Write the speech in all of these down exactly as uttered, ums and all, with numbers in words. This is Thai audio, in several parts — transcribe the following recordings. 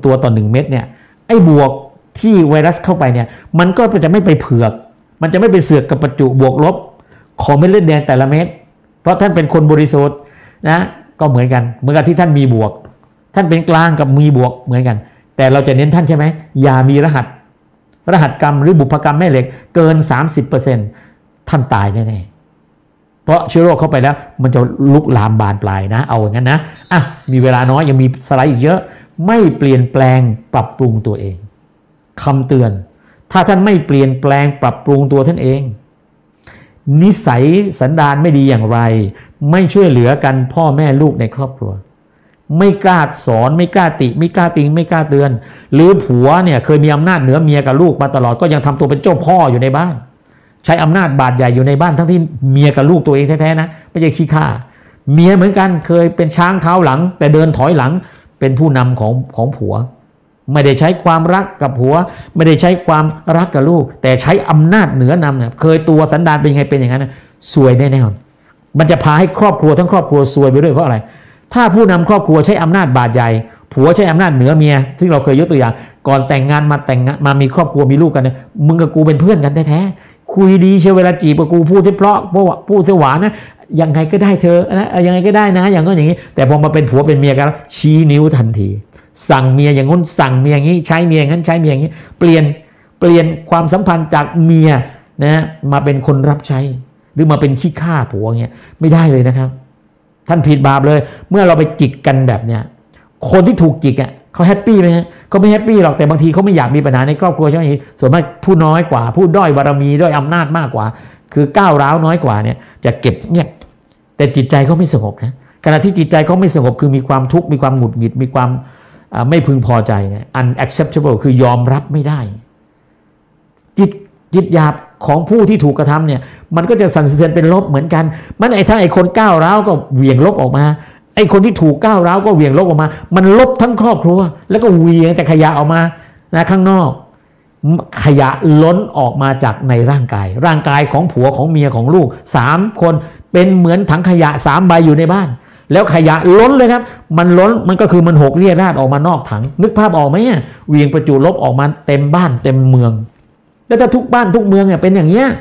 ตัวต่อหนึ่งเม็ดเนี่ยไอ้บวกที่ไวรัสเข้าไปเนี่ยมันก็จะไม่ไปเผือกมันจะไม่ไปเสือกกับประจุบวกลบของเม็ดเลือดแดงแต่ละเม็ดเพราะท่านเป็นคนบริสุทธิ์นะก็เหมือนกันเหมือนกับที่ท่านมีบวกท่านเป็นกลางกับมีบวกเหมือนกันแต่เราจะเน้นท่านใช่ไหมอย่ามีรหัสรหัสกรรมหรือบุพกรรมแม่เหล็กเกิน สามสิบเปอร์เซ็นต์ ท่านตายแน่ๆเพราะเชื้อโรคเข้าไปแล้วมันจะลุกลามบานปลายนะเอาอย่างนั้นนะอ่ะมีเวลาน้อยยังมีสไลด์อีกเยอะไม่เปลี่ยนแปลงปรับปรุงตัวเองคำเตือนถ้าท่านไม่เปลี่ยนแปลงปรับปรุงตัวท่านเองนิสัยสันดานไม่ดีอย่างไรไม่ช่วยเหลือกันพ่อแม่ลูกในครอบครัวไม่กล้าสอนไม่กล้าติไม่กล้าติงไม่กล้าเตือนหรือผัวเนี่ยเคยมีอำนาจเหนือเมียกับลูกมาตลอดก็ยังทำตัวเป็นเจ้าพ่ออยู่ในบ้านใช้อำนาจบาดใหญ่อยู่ในบ้านทั้งที่เมียกับลูกตัวเองแท้ๆนะไม่ใช่ขี้ข้าเมียเหมือนกันเคยเป็นช้างเท้าหลังแต่เดินถอยหลังเป็นผู้นำของของผัวไม่ได้ใช้ความรักกับผัวไม่ได้ใช้ความรักกับลูกแต่ใช้อำนาจเหนือนำเนี่ยเคยตัวสันดานเป็นยังไงเป็นอย่างนั้นนะซวยแน่ๆมันจะพาให้ครอบครัวทั้งครอบครัวซวยไปด้วยเพราะอะไรถ้าผู้นำครอบครัวใช้อำนาจบาดใหญ่ผัวใช้อำนาจเหนือเมียซึ่งเราเคยยกตัวอย่างก่อนแต่งงานมาแต่งงานมามีครอบครัวมีลูกกันเนี่ยมึงกับกูเป็นเพื่อนกันแท้ๆคุยดีเชียวเวลาจีบกับกูพูดเพราะพูดเสียหวานนะยังไงก็ได้เธอนะยังไงก็ได้นะอย่างนั้นอย่างนี้แต่พอมาเป็นผัวเป็นเมียกันชี้นิ้วทันทีสั่งเมียอย่างงู้นสั่งเมียอย่างนี้ใช้เมียอย่างนั้นใช้เมียอย่างนี้เปลี่ยนเปลี่ยนความสัมพันธ์จากเมียนะมาเป็นคนรับใช้หรือมาเป็นขี้ข้าผัวเงี้ยไม่ได้เลยนะครับท่านผิดบาปเลยเมื่อเราไปจิกกันแบบเนี้ยคนที่ถูกจิกอ่ะเขาแฮปปี้ไหมฮะเขาไม่แฮปปี้หรอกแต่บางทีเขาไม่อยากมีปัญหาในครอบครัวใช่ไหมส่วนมากผู้น้อยกว่าผู้ด้อยบารมีด้อยอำนาจมากกว่าคือก้าวร้าวน้อยกว่าเนี่ยจะเก็บเงียบแต่จิตใจเขาไม่สงบนะขณะที่จิตใจเขาไม่สงบคือมีความทุกข์มีความหงุดหงิดมีความไม่พึงพอใจเนี่ย unacceptable คือยอมรับไม่ได้จิตจิตหยาบของผู้ที่ถูกกระทำเนี่ยมันก็จะสั่นสะเทือนเป็นลบเหมือนกันมันไอ้ถ้าไอ้คนก้าวร้าวก็เหวี่ยงลบออกมาไอ้คนที่ถูกก้าวร้าวก็เหวี่ยงลบออกมามันลบทั้งครอบครัวแล้วก็เหวี่ยงแต่ขยะออกมานะข้างนอกขยะล้นออกมาจากในร่างกายร่างกายของผัวของเมียของลูกสามคนเป็นเหมือนถังขยะสามใบอยู่ในบ้านแล้วขยะล้นเลยครับมันล้นมันก็คือมันหกเรี่ยราดออกมานอกถังนึกภาพออกไหมเนี่ยเหวี่ยงประจุลบออกมาเต็มบ้านเต็มเมืองแล้วถ้าทุกบ้านทุกเมืองเนี่ยเป็นอย่างเงี้ย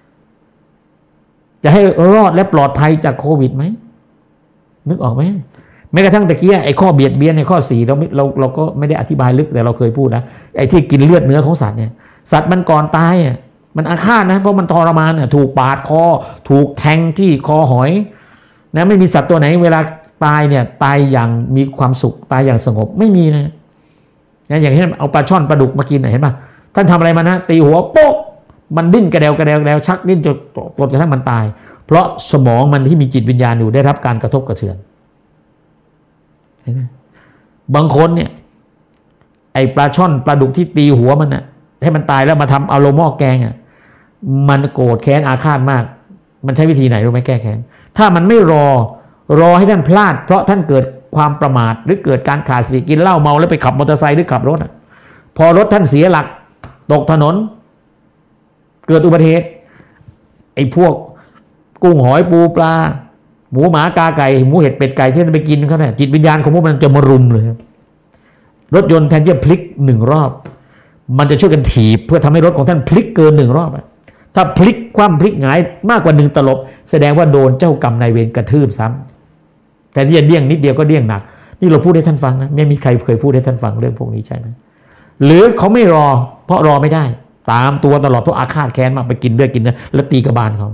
จะให้รอดและปลอดภัยจากโควิดไหมนึกออกไหมแม้กระทั่งตะกี้ไอ้ข้อเบียดเบียนในข้อสี่เราเราเราก็ไม่ได้อธิบายลึกแต่เราเคยพูดนะไอ้ที่กินเลือดเนื้อของสัตว์เนี่ยสัตว์มันก่อนตายอ่ะมันอาฆาตนะเพราะมันทรมานอ่ะถูกปาดคอถูกแทงที่คอหอยนะไม่มีสัตว์ตัวไหนเวลาตายเนี่ยตายอย่างมีความสุขตายอย่างสงบไม่มีนะนะอย่างเช่นเอาปลาช่อนปลาดุกมากินเห็นป่ะท่านทำอะไรมานะตีหัวโป๊กมันดิ้นกระเดวกระเดวกระเดวชักดิ้นจนจนกระทั่งมันตายเพราะสมองมันที่มีจิตวิญญาณอยู่ได้รับการกระทบกระเทือนเห็นไหมบางคนเนี่ยไอ้ปลาช่อนปลาดุกที่ตีหัวมันน่ะให้มันตายแล้วมาทำเอาลงหม้อแกงอ่ะมันโกรธแค้นอาฆาตมากมันใช้วิธีไหนรู้ไหมแก้แค้นถ้ามันไม่รอรอให้ท่านพลาดเพราะท่านเกิดความประมาทหรือเกิดการขาดสติกินเหล้าเมาแล้วไปขับมอเตอร์ไซค์หรือขับรถพอรถท่านเสียหลักตกถนนเกิดอุบัติเหตุไอ้พวกกุ้งหอยปูปลาหมูหมากาไก่หมูเห็ดเป็ดไก่ที่ท่านไปกินเขาเนี่ยจิตวิญญาณของพวกมันจะมารุมเลยรถยนต์แทนที่จะพลิกหนึ่งรอบมันจะช่วยกันถีบเพื่อทำให้รถของท่านพลิกเกินหนึ่งรอบถ้าพลิกคว่ำพลิกหงายมากกว่าหนึ่งตลบแสดงว่าโดนเจ้ากรรมนายเวรกระทืบซ้ำแต่ที่จะเดี้ยงนิดเดียวก็เดี้ยงหนักนี่เราพูดให้ท่านฟังนะไม่มีใครเคยพูดให้ท่านฟังเรื่องพวกนี้ใช่ไหมหรือเขาไม่รอเพราะรอไม่ได้ตามตัวตลอดเพราะอาฆาตแค้นมากไปกินเลือดกินเนื้อแล้วตีกระบาลเขา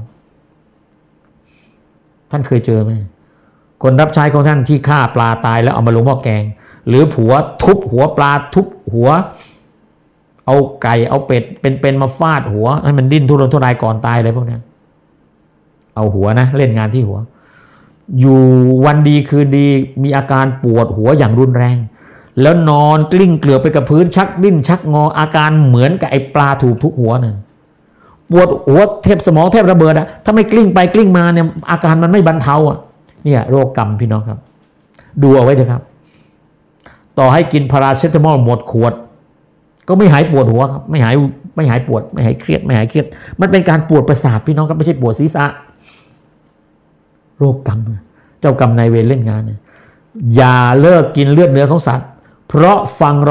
ท่านเคยเจอไหมคนรับใช้ของท่านที่ฆ่าปลาตายแล้วเอามาลงหม้อแกงหรือผัวทุบหัวปลาทุบหัวเอาไก่เอาเป็ดเป็นๆมาฟาดหัวให้มันดิ้นทุรนทุรายก่อนตายอะไรพวกนี้เอาหัวนะเล่นงานที่หัวอยู่วันดีคืนดีมีอาการปวดหัวอย่างรุนแรงแล้วนอนกลิ้งเกลือกไปกับพื้นชักดิ้นชักงออาการเหมือนกับไอ้ปลาถูกทุบหัวนั่นปวดหัวแทบสมองแทบระเบิดอะถ้าไม่กลิ้งไปกลิ้งมาเนี่ยอาการมันไม่บรรเทาอะเนี่ยโรคกรรมพี่น้องครับดูเอาไว้เถอะครับต่อให้กินพาราเซตามอลหมดขวดก็ไม่หายปวดหัวครับไม่หายไม่หายปวดไม่หายเครียดไม่หายเครียดมันเป็นการปวดประสาทพี่น้องครับไม่ใช่ปวดศีรษะโรคกรรมเจ้ากรรมนายเวรเล่นงานอย่าเลิกกินเลือดเนื้อของสัตว์เพราะฟัง